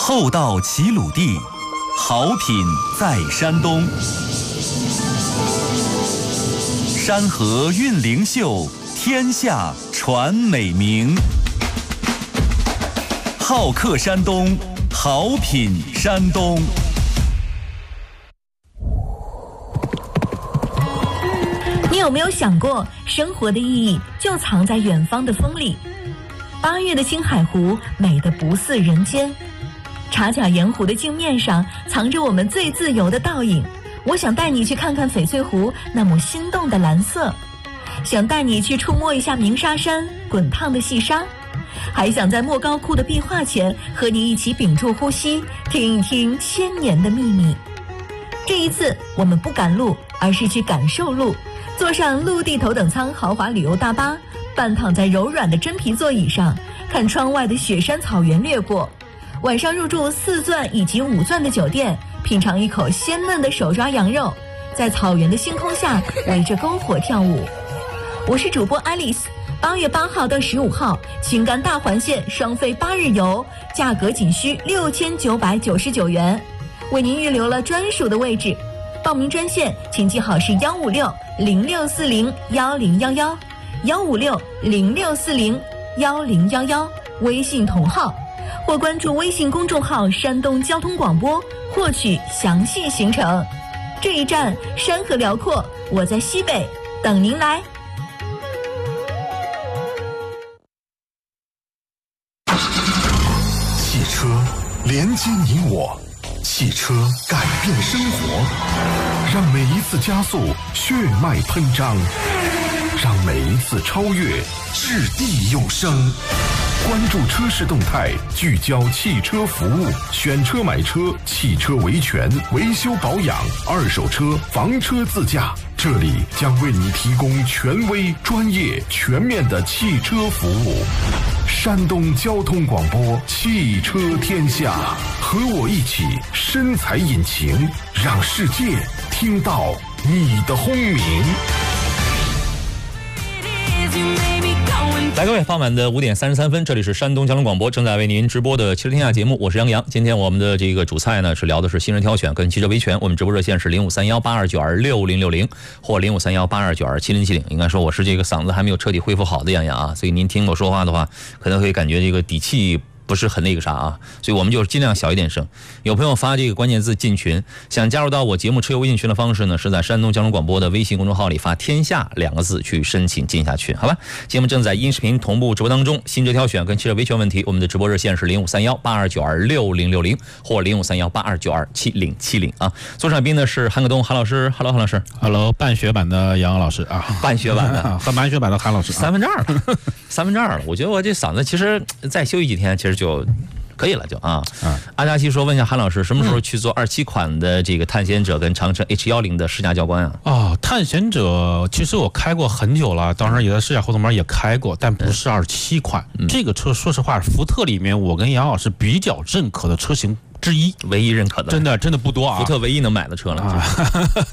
厚道齐鲁地，好品在山东。山河韵灵秀，天下传美名。好客山东，好品山东。 你有没有想过，生活的意义就藏在远方的风里？8月的青海湖美得不似人间，茶卡盐湖的镜面上藏着我们最自由的倒影。我想带你去看看翡翠湖那抹心动的蓝色，想带你去触摸一下鸣沙山滚烫的细沙，还想在莫高窟的壁画前和你一起屏住呼吸，听一听千年的秘密。这一次我们不赶路，而是去感受路，坐上陆地头等舱豪华旅游大巴，半躺在柔软的真皮座椅上，看窗外的雪山草原掠过。晚上入住4钻以及5钻的酒店，品尝一口鲜嫩的手抓羊肉，在草原的星空下围着篝火跳舞。我是主播 Alice，8月8号到15号，青甘大环线双飞8日游，价格仅需6999元，为您预留了专属的位置。报名专线请记好是156-0640-1011，156-0640-1011，微信同号，或关注微信公众号山东交通广播获取详细行程。这一站山河辽阔，我在西北等您来。 汽车连接你我，汽车改变生活，让每一次加速血脉喷张，让每一次超越掷地有声。关注车市动态，聚焦汽车服务，选车买车，汽车维权、维修保养、二手车、房车自驾，这里将为你提供权威、专业、全面的汽车服务。山东交通广播，汽车天下，和我一起深踩引擎，让世界听到你的轰鸣。 来，各位，傍晚的5点33分，这里是山东交通广播正在为您直播的汽车天下节目，我是杨洋。今天我们的这个主菜呢是聊的是新人挑选跟汽车维权，我们直播热线是053182926060或053182927070。应该说我是这个嗓子还没有彻底恢复好的杨洋啊，所以您听我说话的话，可能会感觉这个底气不是很那个啥啊，所以我们就尽量小一点声。有朋友发这个关键字进群，想加入到我节目车友微信群的方式呢，是在山东交通广播的微信公众号里发天下2个字去申请进下群，好吧？节目正在音视频同步直播当中，新车挑选跟汽车维权问题，我们的直播热线是053182926060或053182927070啊。座上宾呢是韩可东韩老师 ，Hello 韩老师 ，Hello 半雪版的杨老师啊， 半雪版的和满雪版的韩老师 ，2/3了，2/3了。我觉得我这嗓子其实再休息几天，其实就可以了，就啊。阿佳琪说，问一下韩老师，什么时候去做27款的这个探险者跟长城 H10的试驾交关啊？ 哦，探险者其实我开过很久了，当然也在试驾活动班也开过，但不是27款。这个车说实话，福特里面我跟杨老师比较认可的车型之一， 唯一认可的， 真的不多啊。 福特唯一能买的车了。